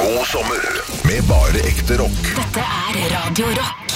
God sommer med bare ekte rock. Dette er Radio Rock.